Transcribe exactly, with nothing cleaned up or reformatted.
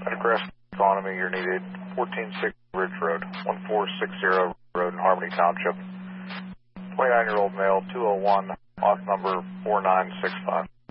Aggressive economy, you're needed fourteen sixty Ridge Road, one four six zero Road in Harmony Township. twenty-nine-year-old male, two oh one, lock number four nine six five.